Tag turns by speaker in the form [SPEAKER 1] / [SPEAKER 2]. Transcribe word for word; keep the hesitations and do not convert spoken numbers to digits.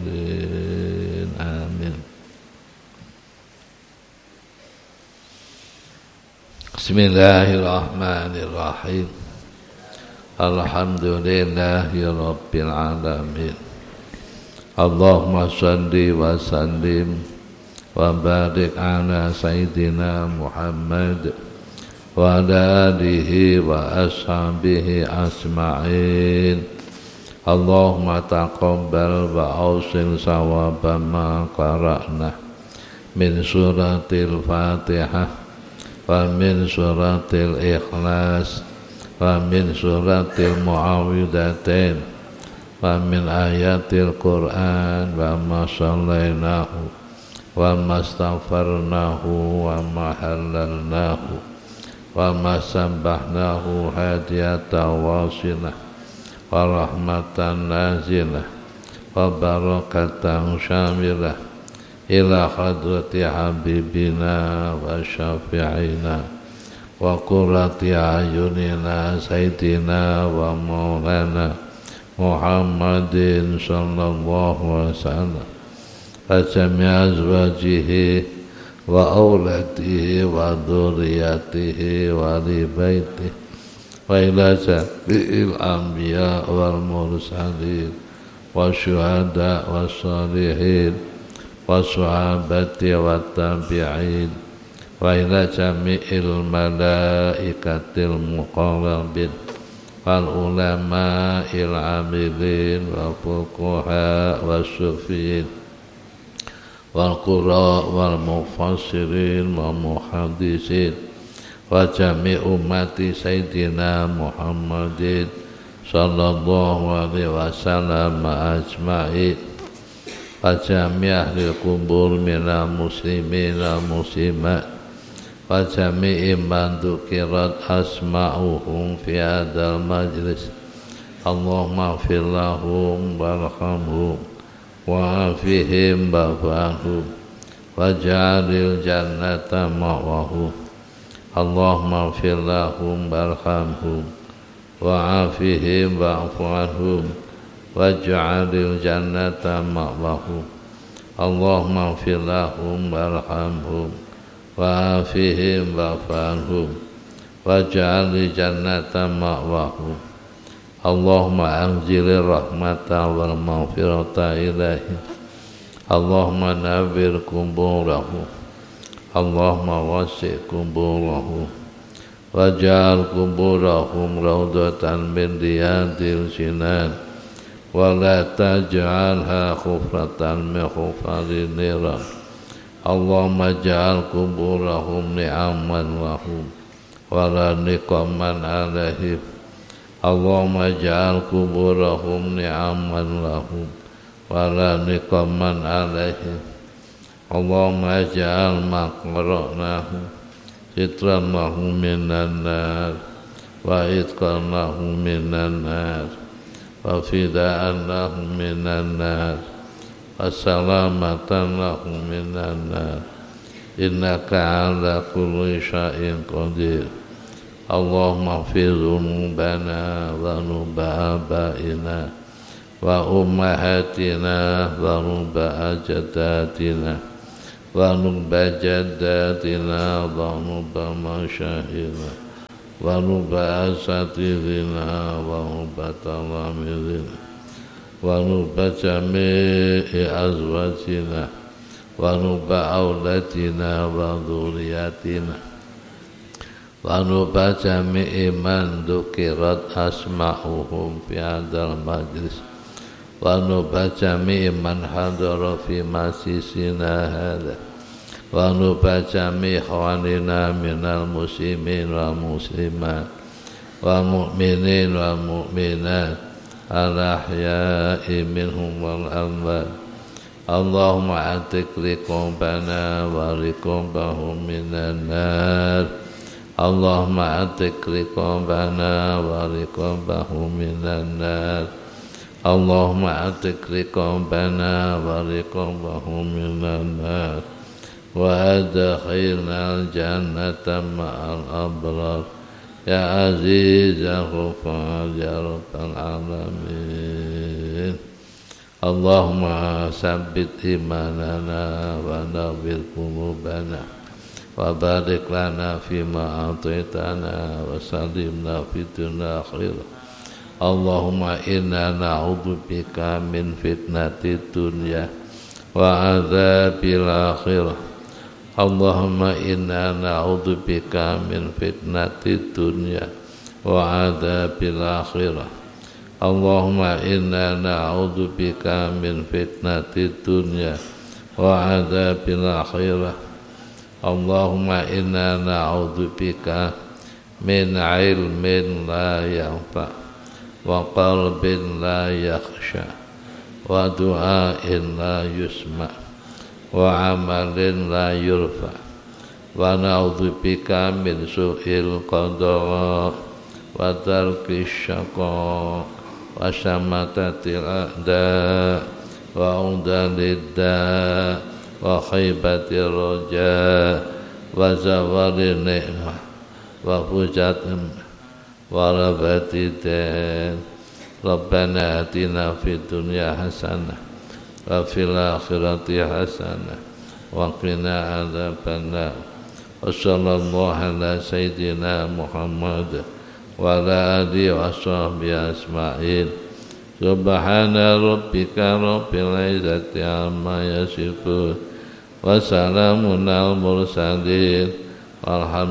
[SPEAKER 1] الضالين آمين. Bismillahirrahmanirrahim. Alhamdulillahi rabbil alamin. Allahumma shalli wa sallim wa barik ala sayyidina Muhammad wa ala alihi wa ashabihi asma'in. Allahumma taqabbal wa awsil sawaba ma qara'na min suratil Fatihah wa min suratil Ikhlas wa min suratil Mu'awwidhatain wa min ayatil Qur'an wa ma sallainahu wa ma astaghfarnahu wa ma halalnahu wa ma sabbahnahu hadiyatan wasilah wa rahmatan nazilah wa barakatan syamilah ila hadrati habibina wa syafi'ina wa qurrati ayunina sayyidina wa maulana Muhammadin sallallahu alaihi wasallam wa jami' azwajihi wa auladihi wa dzurriyyatihi wa li baitihi wa ila jami'il anbiya wal mursalin wa syuhada wa salihin wa sahabati wa tabi'in wa ila jami'il malaikatil muqarrabin wal ulama'il amilin wa fuqaha wa sufiyin wal qurra wal mufassirin wa muhaddisin wa jami' ummati sayyidina Muhammadin sallallahu alaihi wasallam ajma'in wa jami' ahli kubur minal muslimin wal muslimat wa jami'i man dzukirat asma'uhum fi hadzal majlis. Allahumma ighfir lahum warhamhum wa afihim ba'fahum waj'alil jannata ma'wahum. Allahumma ighfir lahum warhamhum wa afihim ba'fahum waj'alil jannata ma'wahum. Allahumma ighfir lahum warhamhum wa afihim wa'fanhum waj'al jannata ma'wahum. Allahumma anzilir rahmata wal maghfirata ilaihim. Allahumma nawwir kuburahum. Allahumma wasi' kuburahum waj'al kuburahum rawdatan min riyadil jinan wa la taj'alha khufratan min khufarin niran. Allahumma ja'al kuburahum ni'aman lahum wa la niqaman alaihim. Allahumma ja'al kuburahum ni'aman lahum wa la niqaman alaihim. Allahumma ja'al maqra'nahum sitran lahum minan nar wa itqan lahum minan nar wa fida'an lahum minan nar assalamatan lahum minan nar. Innaka ala kulli syai'in qadir. Allahumma ighfir dhunubana wa dhunuba abaina wa ummahatina wa dhunuba ajdatina wa dhunuba jaddatina wa dhunuba masyaihina wa dhunuba asatirina wa dhunuba talamidina wa nuba jami'i azwajina wa nuba auladina wa dzurriyyatina wa nuba jami'i man dzukirat asma'uhum fi hadzal majlis wa nuba jami'i man hadara fi masjidina hadza wa nuba jami'i ikhwanina minal muslimin wal muslimat wal mu'minin wal mu'minat al-ahya'i minhum wal amwat. Allahumma atik riqabana wa riqabahum minan nar. Allahumma atik riqabana wa riqabahum minan nar. Allahumma atik riqabana wa riqabahum minan nar wa adkhilna al-jannata ma'al abrar. Ya Aziz ya Ghafar ya Rabbal Alamin. اللهم ثبت إيماننا ونور قلوبنا وبارك لنا فيما أعطيتنا وسلمنا في الدنيا آخرة. اللهم إنا نعوذ بك من فتنة الدنيا وعذاب الآخرة. اللهم إنا نعوذ بك من فتنة الدنيا وعذاب الآخرة. اللهم إنا نعوذ بك من فتنة الدنيا وعذاب الآخرة. اللهم إنا نعوذ بك من علم لا ينفع وقلب لا يخشى ودعاء لا يسمع وعمل لا يرفع. ونعوذ بك من سوء القضاء وترك الشقاء وشماتة الأعداء وعدل الداء وخيبة الرجاء وزوال النعمة وفجأة وربة الدين. ربنا آتنا في الدنيا حسنة وفي الآخرة حسنة وقنا عذاب النار. وصلى الله على سيدنا محمد وعلى آله وصحبه أجمعين. سبحان ربك رب العزة عما يصفون وسلام على المرسلين والحمد